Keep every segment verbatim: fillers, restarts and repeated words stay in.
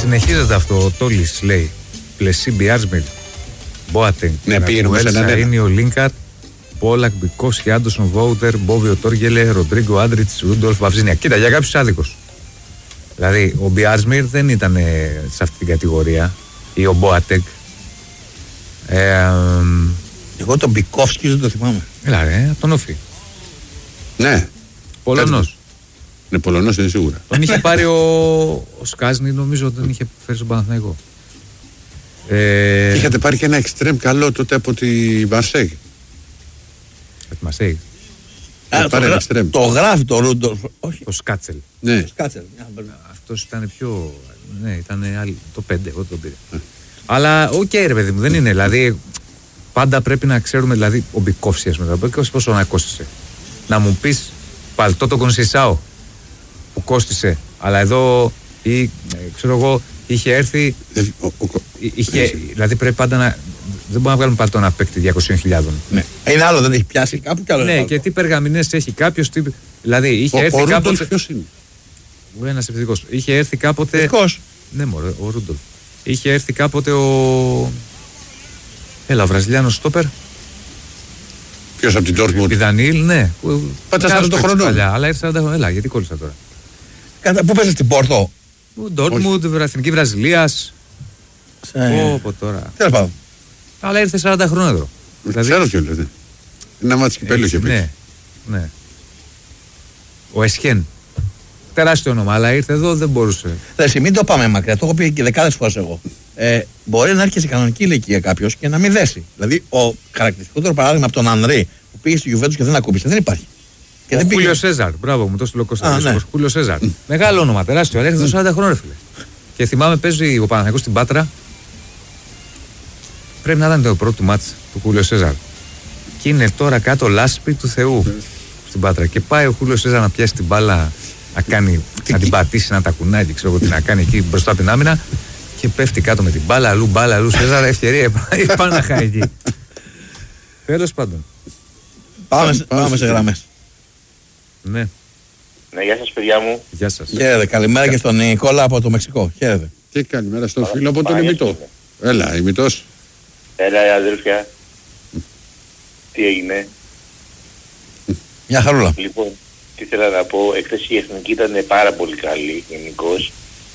συνεχίζεται αυτό. Ο Τόλης λέει Πλεσίμπι, Άρσμιλ, Μπόατενγκ, ναι, πήγαινε σε έναν είναι ο Λίνκαρτ, Πόλακ, Μπικόσκι, Άντοσον, Βόουτερ, Μπόβιο Τόργελε, Ροντρίγκο, Άντριτς, Ρούντολφ, Βαυζίνια. Κοίτα, για κάποιους άδικος. Δηλαδή, ο Μπιάρσμιρ δεν ήταν σε αυτή την κατηγορία, ή ο Μπόατενγκ. Ε, Εγώ τον Μπικόφσκι δεν το θυμάμαι. Έλα, ρε, τον Όφη. Ναι. Πολωνός. Ναι, Πολωνός είναι σίγουρα. Τον είχε πάρει ο, ο Σκάζνη, νομίζω τον είχε φέρει στον Παναθηναϊκό. Ε... Είχατε πάρει και ένα εξτρέμ καλό τότε από τη Μαρσέγ. Από τη Μαρσέγ. Α, το, γρα... το γράφει το Ρούντολφ. Όχι. Το Σκάτσελ. Ναι. Το Σκάτσελ. Αυτός ήταν πιο. Ναι, ήταν άλλη... το πέντε, εγώ τον πήρα. Ε. Αλλά οκ, okay, ρε παιδί μου, δεν είναι. Δηλαδή, πάντα πρέπει να ξέρουμε, δηλαδή, ο Μπικόφσκι, ας πούμε, πόσο να κόστησε. Να μου πεις παλτό το Κονσισάο που κόστησε, αλλά εδώ ή, ξέρω εγώ, είχε έρθει. Ε, ο, ο, είχε, ε, δηλαδή πρέπει πάντα να. Δεν μπορούμε να βγάλουμε παλτό ένα παίκτη διακόσιες χιλιάδες. Ναι. Είναι άλλο, δεν έχει πιάσει κάπου κι άλλο. Ναι, και τι περγαμηνές έχει κάποιο. Δηλαδή είχε ο, έρθει ο κάποτε. Ρούντολφ ποιος είναι? Ένας επιθετικός. Είχε έρθει κάποτε. Επιθετικός. Ναι, μωρέ, ο Ρούντολφ. Είχε έρθει κάποτε ο. Έλα, ο Βραζιλιάνος στόπερ. Ποιος από την Ντόρτμουντ? Πιδανίλ, ναι. Πάτσα σαράντα χρονών. Αλλά ήρθε σαράντα χρονών. Έλα, γιατί κόλλησα τώρα. Κατά, πού παίζεις στην Πόρτο? Ντόρτμουντ, Εθνική Βραζιλίας. Πω τώρα. Τέλος πάντων. Αλλά ήρθε σαράντα χρονών εδώ. Ξέρω ποιο λέτε. Ένα μάτσι κυπέλλου είχε πει. Ναι, ναι. Ο Εσχέν. Τεράστιο όνομα, αλλά ήρθε εδώ, δεν μπορούσε. Λες, μην το πάμε μακριά, το έχω πει και δεκάδες φορές εγώ. Ε, μπορεί να έρχεται σε κανονική ηλικία κάποιος και να μην δέσει. Δηλαδή, ο χαρακτηριστικότερο παράδειγμα από τον Ανδρή που πήγε στη Γιουβέντους και δεν ακούμπησε, δεν υπάρχει. Και ο δεν Χούλιο πήγε... Σέζαρ, μπράβο μου, το στείλω Κώστα. Ναι. Χούλιο Σέζαρ. Mm. Μεγάλο όνομα, τεράστιο, αλλά έρχεται mm. σαράντα χρόνων, φίλε. Και θυμάμαι, παίζει ο Παναθηναϊκός στην Πάτρα. Πρέπει να ήταν το πρώτο μάτς του Χούλιο Σέζαρ. Και είναι τώρα κάτω λάσπη του Θεού mm. στην Πάτρα. Και πάει ο Χούλιο Σέζαρ να πιάσει την μπάλα, να, κάνει, να την πατήσει, να τα κουνάει, ξέρω εγώ τι να κάνει εκεί μπροστά από την άμυνα. Και πέφτει κάτω με την μπάλα, αλλού μπάλα, αλλού Σέζαρ, ευκαιρία πάνω να χάει εκεί. Τέλος πάντων. Πάμε, πάμε, πάμε σε γραμμές. Ναι. Ναι, γεια σας παιδιά μου. Γεια σας. Χαίρετε, καλημέρα Κα... και στον Νικόλα από το Μεξικό. Χαίρετε. Και καλημέρα στον φίλο από τον Ημιτό. Έλα, Ημιτός. Έλα, αδελφιά. Τι έγινε? Μια χαρούλα. Λοιπόν, τι ήθελα να πω, εχθές η Εθνική ήταν πάρα πολύ καλή γενικώς.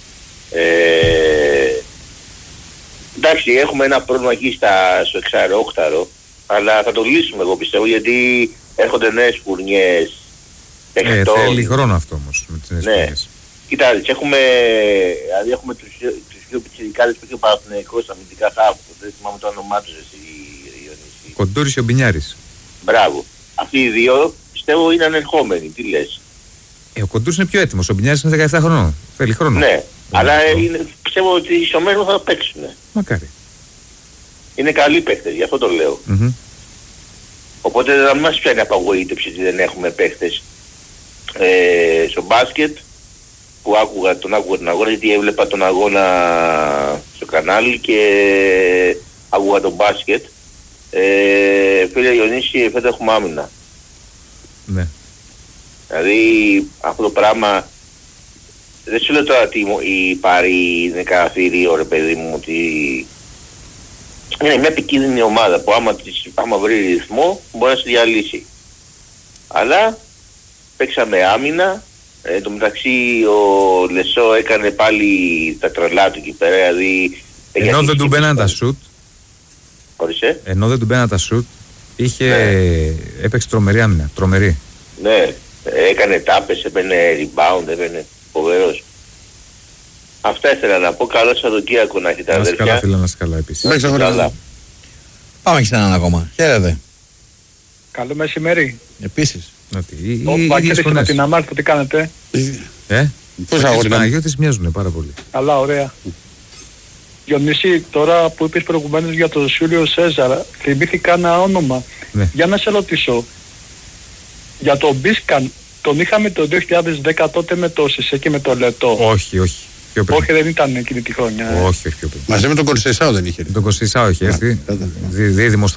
Ε, εντάξει, έχουμε ένα πρόβλημα εκεί στα, στο εξάρο-όκταρο, αλλά θα το λύσουμε εγώ πιστεύω, γιατί έρχονται νέες φουρνιές. Ε, θέλει χρόνο αυτό όμως με τις νέες ναι. φουρνιές. Κοιτάξτε, έχουμε, δηλαδή έχουμε τους, τους δύο πιτσιρικάδες που είχε ο Παναθηναϊκός αμυντικά χάφου, δεν θυμάμαι το όνομά τους εσύ Ιωνίση. Κοντούρης και ο Μπινιάρης. Μπράβο. Αυτοί οι δύο πιστεύω είναι ανερχόμενοι, τι λες? Ε, ο Κοντούρης είναι πιο έτοιμος, ο Μπινιάρης είναι δεκαεπτά χρονών. Θέλει χρόνο. Ναι, αλλά είναι, πιστεύω ότι στο μέλλον θα παίξουν. Μακάρι. Είναι καλοί παίχτες, γι' αυτό το λέω. Mm-hmm. Οπότε δεν μας πιάνει απαγοήτευση ότι δεν έχουμε παίχτες. Ε, στο μπάσκετ που άκουγα, τον άκουγα τον αγώνα, γιατί έβλεπα τον αγώνα στο κανάλι και άκουγα τον μπάσκετ. Ε, φίλε Ιωνίση, φέτος έχουμε άμυνα. Ναι. Δηλαδή αυτό το πράγμα, δεν σου λέω τώρα ότι η Πάρη είναι καθαρή, ρε παιδί μου, ότι είναι μια επικίνδυνη ομάδα που άμα, άμα βρει ρυθμό μπορεί να σε διαλύσει. Αλλά παίξαμε άμυνα, ε, το μεταξύ ο Λεσό έκανε πάλι τα τρελά του εκεί πέρα, δηλαδή... Ενώ δεν του μπαίναν τα σουτ, Ορίστε. Ενώ δεν του μπαίναν τα σουτ, είχε, ναι. Έπαιξε τρομερή άμυνα, τρομερή. Ναι, έκανε τάπες, έπαιρνε rebound, έπαιρνε φοβερός. Αυτά ήθελα να πω. Καλό Σαββατοκύριακο να έχετε, αδερφιά. Να είσαι καλά, φίλε, να είσαι καλά επίσης. Να είσαι καλά. Πάμε και σε έναν ακόμα. Χαίρετε. Καλό μεσημέρι. Επίσης. Ο Βαγγέλης από την Αμάρτο, τι κάνετε? Ε, πώς αγόρι Παναγιώτης μοιάζουνε πάρα πολύ. Καλά, ωραία. Διονύση, τώρα που είπες προηγουμένως για τον Σούλιο Σέζαρ, θυμήθηκα ένα όνομα. Ναι. Για να σε ρωτήσω. Για τον Μπίσκαν, τον είχαμε το δύο χιλιάδες δέκα τότε με το Σισέ και με το Λετό. Όχι, όχι. Όχι, δεν ήταν εκείνη τη χρονιά. Όχι, όχι. Μαζί με τον Κονσισάο δεν είχε. Τον Κονσισάο είχε έρθει. Δίδυμος